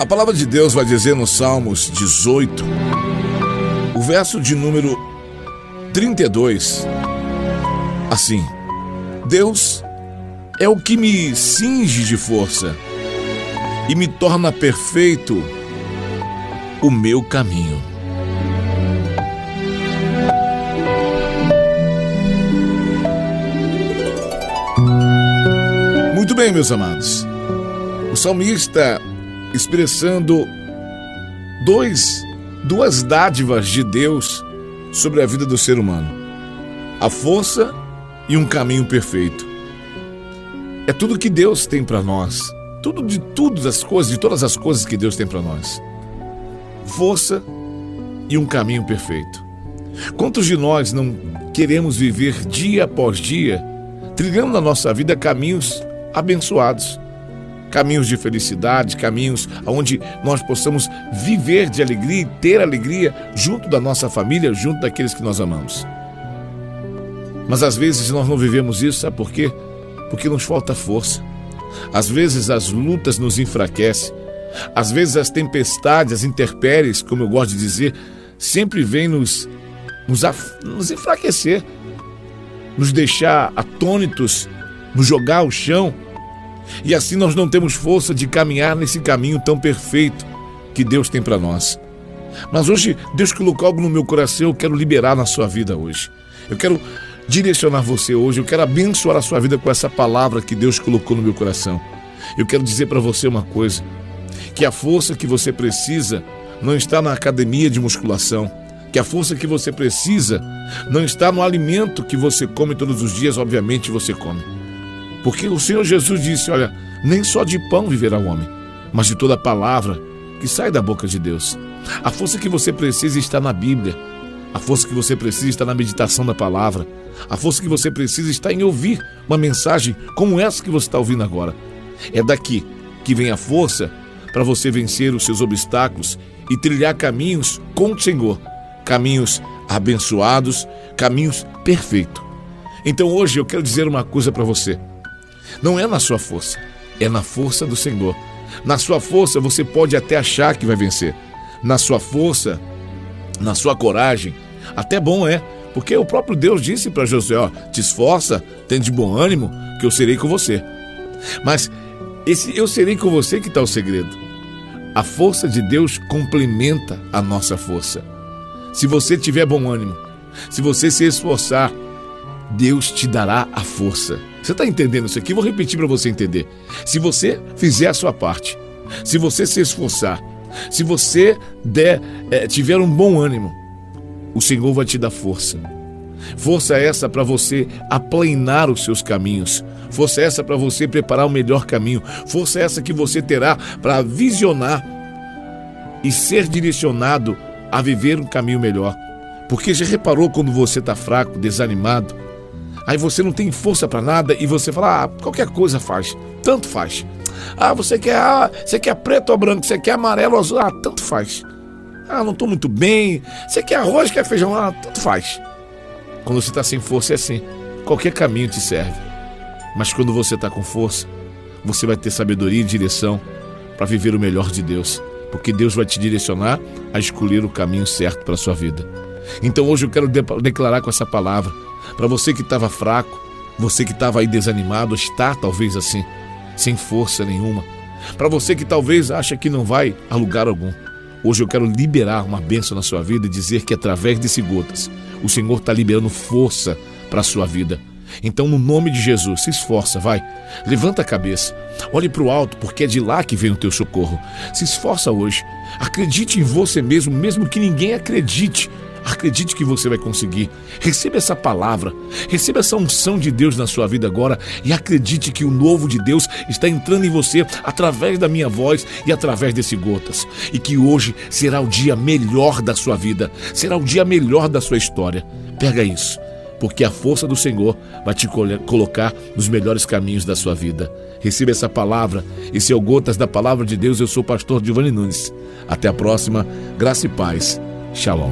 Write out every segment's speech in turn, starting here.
A palavra de Deus vai dizer no Salmos 18, o verso de número 32, assim: Deus é o que me cinge de força e me torna perfeito o meu caminho. Muito bem, meus amados. O salmista expressando duas dádivas de Deus sobre a vida do ser humano: a força e um caminho perfeito. É tudo que Deus tem para nós. De todas as coisas que Deus tem para nós. Força e um caminho perfeito. Quantos de nós não queremos viver dia após dia, trilhando na nossa vida caminhos abençoados, caminhos de felicidade, caminhos onde nós possamos viver de alegria e ter alegria junto da nossa família, junto daqueles que nós amamos. Mas às vezes nós não vivemos isso, sabe por quê? Porque nos falta força. Às vezes as lutas nos enfraquecem. Às vezes as tempestades, as intempéries, como eu gosto de dizer, sempre vêm nos enfraquecer, nos deixar atônitos, nos jogar ao chão. E assim nós não temos força de caminhar nesse caminho tão perfeito que Deus tem para nós. Mas hoje Deus colocou algo no meu coração, eu quero liberar na sua vida hoje. Eu quero direcionar você hoje, eu quero abençoar a sua vida com essa palavra que Deus colocou no meu coração. Eu quero dizer para você uma coisa, que a força que você precisa não está na academia de musculação, que a força que você precisa não está no alimento que você come todos os dias, obviamente você come. Porque o Senhor Jesus disse, olha, nem só de pão viverá o homem, mas de toda palavra que sai da boca de Deus. A força que você precisa está na Bíblia. A força que você precisa está na meditação da palavra. A força que você precisa está em ouvir uma mensagem como essa que você está ouvindo agora. É daqui que vem a força para você vencer os seus obstáculos e trilhar caminhos com o Senhor. Caminhos abençoados, caminhos perfeitos. Então hoje eu quero dizer uma coisa para você. Não é na sua força, é na força do Senhor. Na sua força você pode até achar que vai vencer. Na sua força, na sua coragem, até bom é, porque o próprio Deus disse para Josué, ó, te esforça, tem de bom ânimo, que eu serei com você. Mas esse eu serei com você que está o segredo. A força de Deus complementa a nossa força. Se você tiver bom ânimo, se você se esforçar, Deus te dará a força. Você está entendendo isso aqui? Vou repetir para você entender. Se você fizer a sua parte, se você se esforçar, se você tiver um bom ânimo, o Senhor vai te dar força. Força essa para você aplanar os seus caminhos. Força essa para você preparar o melhor caminho. Força essa que você terá para visionar e ser direcionado a viver um caminho melhor. Porque já reparou quando você está fraco, desanimado? Aí você não tem força para nada e você fala, qualquer coisa faz, tanto faz. Você quer preto ou branco, você quer amarelo ou azul, tanto faz. Não estou muito bem, você quer arroz, quer feijão, tanto faz. Quando você está sem força é assim, qualquer caminho te serve. Mas quando você está com força, você vai ter sabedoria e direção para viver o melhor de Deus. Porque Deus vai te direcionar a escolher o caminho certo para a sua vida. Então hoje eu quero declarar com essa palavra, para você que estava fraco, você que estava aí desanimado, está talvez assim, sem força nenhuma. Para você que talvez acha que não vai a lugar algum. Hoje eu quero liberar uma bênção na sua vida e dizer que através desse gotas, o Senhor está liberando força para a sua vida. Então, no nome de Jesus, se esforça, vai. Levanta a cabeça, olhe para o alto, porque é de lá que vem o teu socorro. Se esforça hoje, acredite em você mesmo, mesmo que ninguém acredite. Acredite que você vai conseguir. Receba essa palavra, receba essa unção de Deus na sua vida agora e acredite que o novo de Deus está entrando em você através da minha voz e através desse gotas. E que hoje será o dia melhor da sua vida, será o dia melhor da sua história. Pega isso, porque a força do Senhor vai te colocar nos melhores caminhos da sua vida. Receba essa palavra. Esse é o Gotas da Palavra de Deus. Eu sou o pastor Giovanni Nunes. Até a próxima. Graça e paz. Shalom.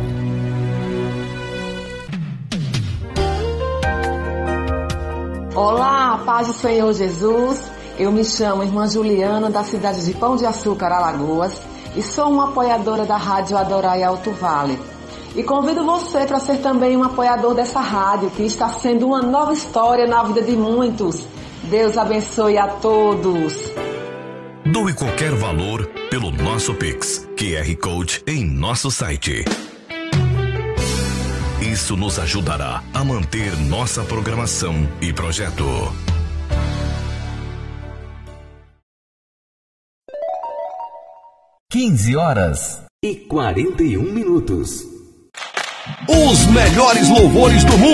Olá, paz do Senhor Jesus. Eu me chamo Irmã Juliana, da cidade de Pão de Açúcar, Alagoas, e sou uma apoiadora da Rádio Adorai Alto Vale. E convido você para ser também um apoiador dessa rádio, que está sendo uma nova história na vida de muitos. Deus abençoe a todos. Doe qualquer valor pelo nosso Pix, QR Code em nosso site. Isso nos ajudará a manter nossa programação e projeto. (15h41). Os melhores louvores do mundo.